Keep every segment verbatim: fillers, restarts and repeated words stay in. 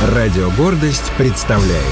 Радио «Гордость» представляет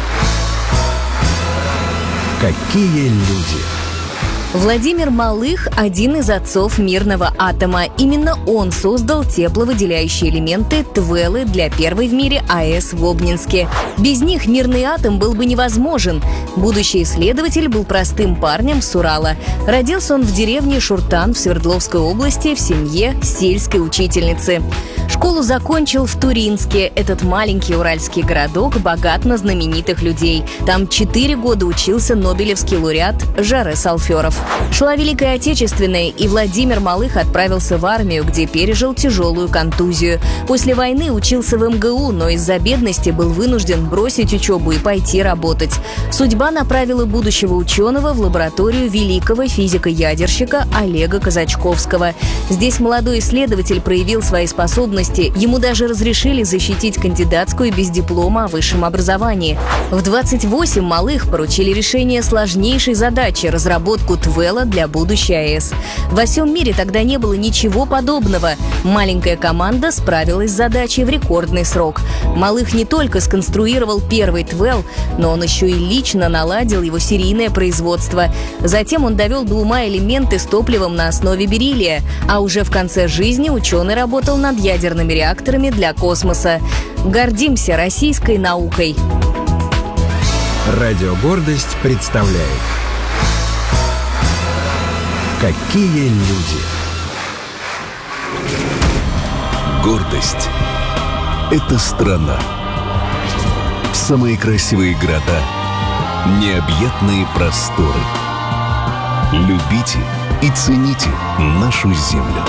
«Какие люди». Владимир Малых – один из отцов мирного атома. Именно он создал тепловыделяющие элементы ТВЭЛы для первой в мире АЭС в Обнинске. Без них мирный атом был бы невозможен. Будущий исследователь был простым парнем с Урала. Родился он в деревне Шуртан в Свердловской области в семье сельской учительницы. Школу закончил в Туринске. Этот маленький уральский городок богат на знаменитых людей. Там четыре года учился нобелевский лауреат Жарес Алферов. Шла Великая Отечественная, и Владимир Малых отправился в армию, где пережил тяжелую контузию. После войны учился в эм гэ у, но из-за бедности был вынужден бросить учебу и пойти работать. Судьба направила будущего ученого в лабораторию великого физика-ядерщика Олега Казачковского. Здесь молодой исследователь проявил свои способности. Ему даже разрешили защитить кандидатскую без диплома о высшем образовании. В двадцать восемь Малых поручили решение сложнейшей задачи – разработку ТВЭЛа для будущей АЭС. Во всем мире тогда не было ничего подобного. Маленькая команда справилась с задачей в рекордный срок. Малых не только сконструировал первый ТВЭЛ, но он еще и лично наладил его серийное производство. Затем он довел до ума элементы с топливом на основе бериллия, а уже в конце жизни ученый работал над ядерными реакторами для космоса. Гордимся российской наукой. Радио «Гордость» представляет «Какие люди». Гордость – это страна. Самые красивые города, необъятные просторы. Любите и цените нашу землю.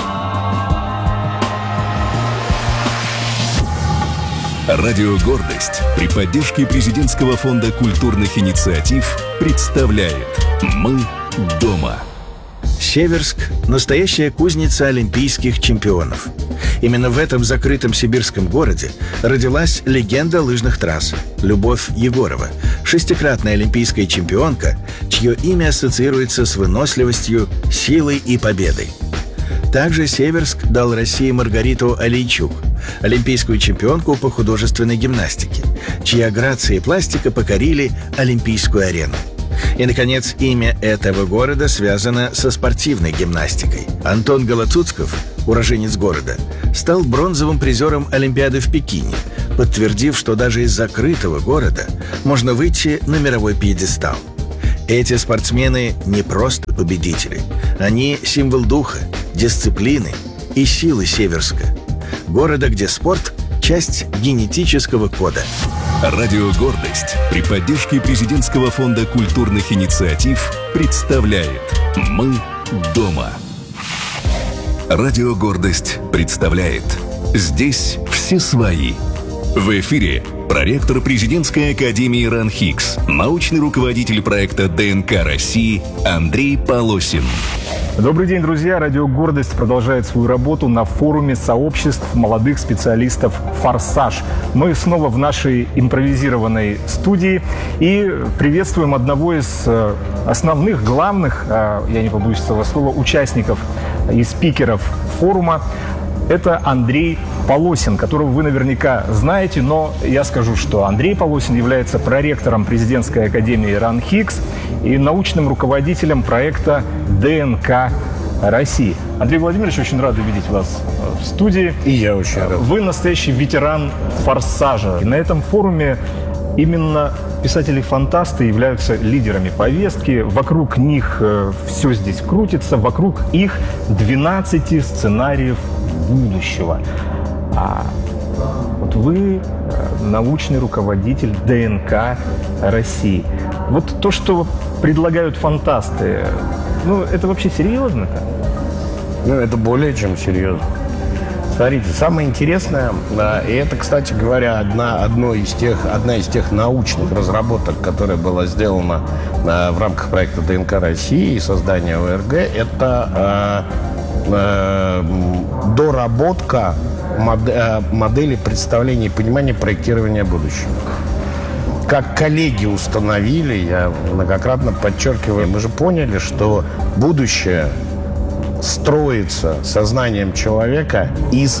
Радио «Гордость» при поддержке Президентского фонда культурных инициатив представляет «Мы дома». Северск – настоящая кузница олимпийских чемпионов. Именно в этом закрытом сибирском городе родилась легенда лыжных трасс Любовь Егорова, шестикратная олимпийская чемпионка, чье имя ассоциируется с выносливостью, силой и победой. Также Северск дал России Маргариту Алейчук, олимпийскую чемпионку по художественной гимнастике, чья грация и пластика покорили олимпийскую арену. И, наконец, имя этого города связано со спортивной гимнастикой. Антон Голоцуцков, уроженец города, стал бронзовым призером Олимпиады в Пекине, подтвердив, что даже из закрытого города можно выйти на мировой пьедестал. Эти спортсмены не просто победители. Они символ духа, дисциплины и силы Северска. Города, где спорт – часть генетического кода. Радио «Гордость» при поддержке Президентского фонда культурных инициатив представляет «Мы дома». Радио «Гордость» представляет «Здесь все свои». В эфире проректор Президентской академии РАНХИКС, научный руководитель проекта ДНК России Андрей Полосин. Добрый день, друзья! Радио «Гордость» продолжает свою работу на форуме сообществ молодых специалистов «Форсаж». Мы снова в нашей импровизированной студии и приветствуем одного из основных, главных, я не побоюсь этого слова, участников и спикеров форума. Это Андрей Полосин, которого вы наверняка знаете, но я скажу, что Андрей Полосин является проректором Президентской академии РАНХИКС и научным руководителем проекта ДНК России. Андрей Владимирович, очень рад видеть вас в студии. И я очень рад. Вы настоящий ветеран «Форсажа». И на этом форуме именно писатели-фантасты являются лидерами повестки. Вокруг них э, все здесь крутится, вокруг их двенадцати сценариев будущего. А вот вы научный руководитель ДНК России. Вот то, что предлагают фантасты, ну, это вообще серьезно-то? Ну, это более чем серьезно. Смотрите, самое интересное, и это, кстати говоря, одна, одно из тех, одна из тех научных разработок, которая была сделана в рамках проекта ДНК России и создания о эр гэ, это э, э, доработка модель, модели представления и понимания проектирования будущего. Как коллеги установили, я многократно подчеркиваю, мы же поняли, что будущее строится сознанием человека из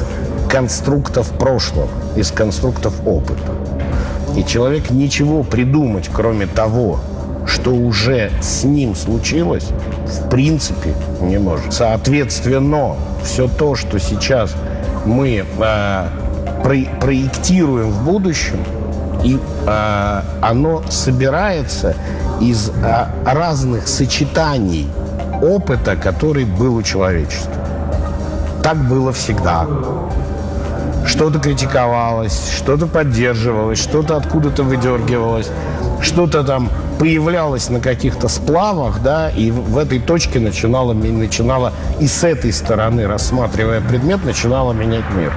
конструктов прошлого, из конструктов опыта. И человек ничего придумать, кроме того, что уже с ним случилось, в принципе не может. Соответственно, все то, что сейчас мы э, про проектируем в будущем, и э, оно собирается из э, разных сочетаний опыта, который был у человечества. Так было всегда. Что-то критиковалось, что-то поддерживалось, что-то откуда-то выдергивалось, что-то там появлялось на каких-то сплавах, да, и в этой точке начинало, начинало и с этой стороны, рассматривая предмет, начинало менять мир.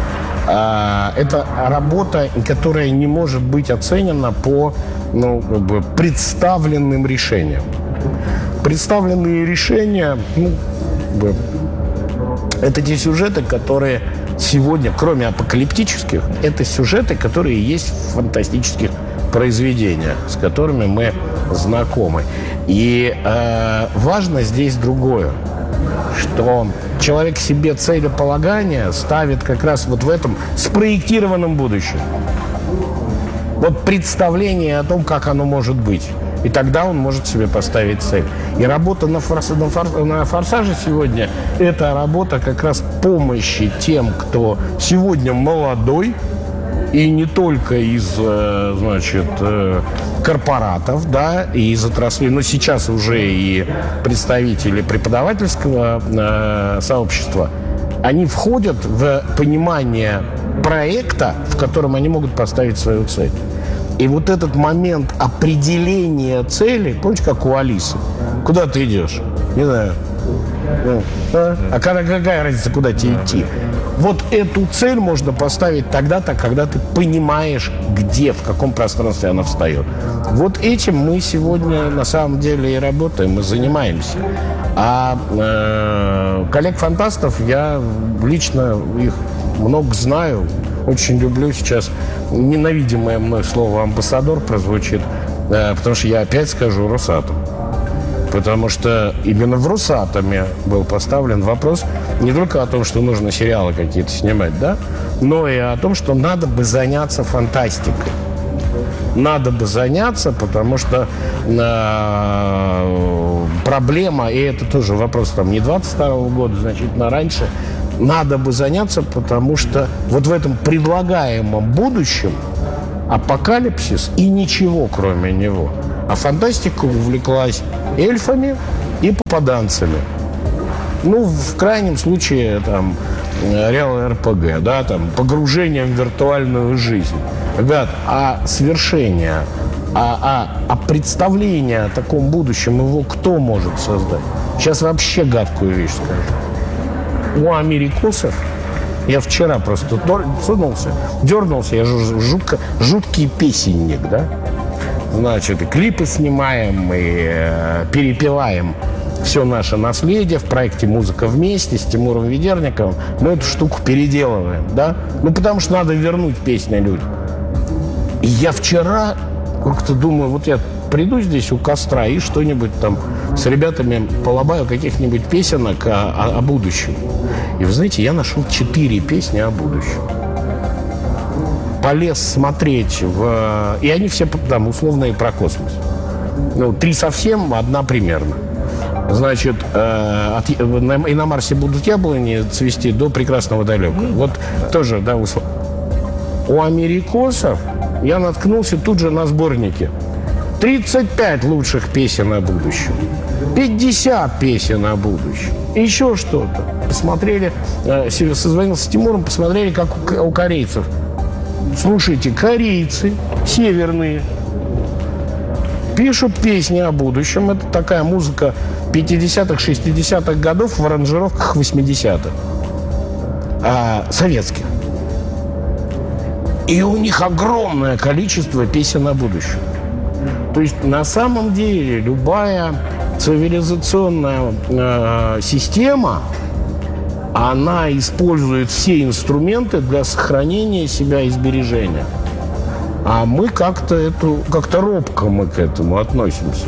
Это работа, которая не может быть оценена по, ну, как бы представленным решениям. Представленные решения, ну, как бы, это те сюжеты, которые сегодня, кроме апокалиптических, это сюжеты, которые есть в фантастических произведениях, с которыми мы знакомы. И э, важно здесь другое, что человек себе целеполагание ставит как раз вот в этом спроектированном будущем. Вот представление о том, как оно может быть. И тогда он может себе поставить цель. И работа на, форс, на, форс, на «Форсаже» сегодня – это работа как раз помощи тем, кто сегодня молодой, и не только из, значит, корпоратов, да, и из отраслей, но сейчас уже и представители преподавательского сообщества, они входят в понимание проекта, в котором они могут поставить свою цель. И вот этот момент определения цели, помните, как у Алисы? Куда ты идешь? Не знаю. А, а какая разница, куда тебе идти? Вот эту цель можно поставить тогда-то, когда ты понимаешь, где, в каком пространстве она встает. Вот этим мы сегодня на самом деле и работаем, и занимаемся. А э, коллег-фантастов я лично их много знаю, очень люблю. Сейчас ненавидимое мной слово «амбассадор» прозвучит, э, потому что я опять скажу «Росатом». Потому что именно в «Росатоме» был поставлен вопрос не только о том, что нужно сериалы какие-то снимать, да, но и о том, что надо бы заняться фантастикой. Надо бы заняться, потому что э, проблема, и это тоже вопрос там не двадцать второго года, значительно раньше, надо бы заняться, потому что вот в этом предлагаемом будущем апокалипсис и ничего кроме него. А фантастика увлеклась эльфами и попаданцами. Ну, в крайнем случае, там, реал эр пэ гэ, да, там, погружение в виртуальную жизнь. Ребят, а свершение, а, а, а представление о таком будущем его кто может создать? Сейчас вообще гадкую вещь скажу. У америкосов, я вчера просто сунулся, дернулся, я же жутко, жуткий песенник, да? Значит, и клипы снимаем, и э, перепеваем все наше наследие в проекте «Музыка вместе» с Тимуром Ведерниковым. Мы эту штуку переделываем, да? Ну, потому что надо вернуть песню людям. И я вчера как-то думаю, вот я приду здесь у костра и что-нибудь там с ребятами полобаю каких-нибудь песенок о, о, о будущем. И вы знаете, я нашел четыре песни о будущем. Полез смотреть в... И они все там условные про космос. Ну, три совсем, одна примерно. Значит, э, от, и на Марсе будут яблони цвести до прекрасного далека. Вот тоже, да, условно. У америкосов я наткнулся тут же на сборники. тридцать пять лучших песен о будущем. пятьдесят песен о будущем. Еще что-то. Посмотрели, э, созвонился с Тимуром, посмотрели, как у, у корейцев. Слушайте, корейцы северные пишут песни о будущем. Это такая музыка пятидесятых, шестидесятых годов в аранжировках восьмидесятых. А, советских. И у них огромное количество песен о будущем. То есть на самом деле любая цивилизационная э, система, она использует все инструменты для сохранения себя и сбережения. А мы как-то эту, как-то робко мы к этому относимся.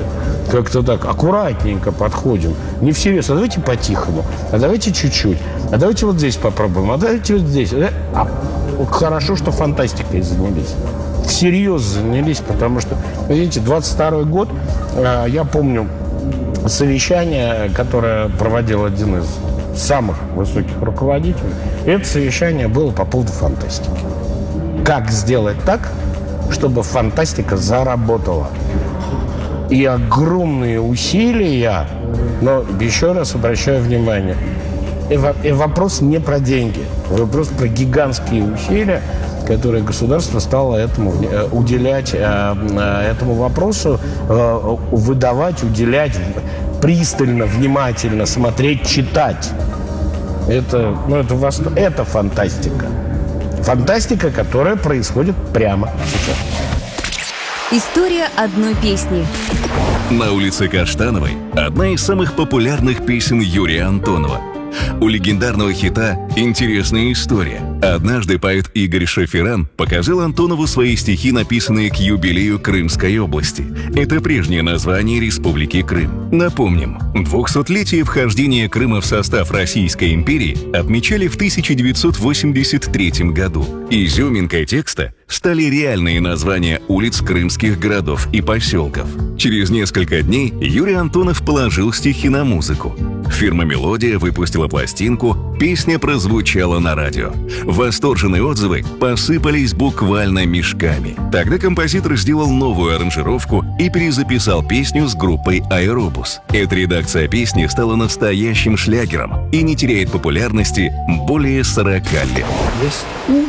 как-то так аккуратненько подходим. Не всерьез, а давайте по-тихому, а давайте чуть-чуть, а давайте вот здесь попробуем, а давайте вот здесь. А хорошо, что фантастикой занялись. Всерьез занялись, потому что, видите, двадцать второй год, я помню совещание, которое проводил один из самых высоких руководителей. Это совещание было по поводу фантастики. Как сделать так, чтобы фантастика заработала? И огромные усилия, но еще раз обращаю внимание, и вопрос не про деньги, вопрос про гигантские усилия, которые государство стало этому уделять, этому вопросу, выдавать, уделять, пристально, внимательно смотреть, читать. Это, ну, это, это фантастика. Фантастика, которая происходит прямо сейчас. История одной песни. На улице Каштановой одна из самых популярных песен Юрия Антонова. У легендарного хита интересная история. Однажды поэт Игорь Шаферан показал Антонову свои стихи, написанные к юбилею Крымской области. Это прежнее название Республики Крым. Напомним, двухсотлетие вхождения Крыма в состав Российской империи отмечали в тысяча девятьсот восемьдесят третьем году. Изюминкой текста стали реальные названия улиц крымских городов и поселков. Через несколько дней Юрий Антонов положил стихи на музыку. Фирма «Мелодия» выпустила пластинку, песня прозвучала на радио. Восторженные отзывы посыпались буквально мешками. Тогда композитор сделал новую аранжировку и перезаписал песню с группой «Аэробус». Эта редакция песни стала настоящим шлягером и не теряет популярности более сорока лет.